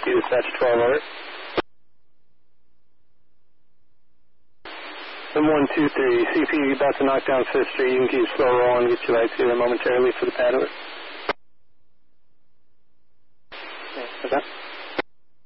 dispatch 12 over. 123, CP about to knock down 5th Street. You can keep slow rolling, get you lights here momentarily for the pad over.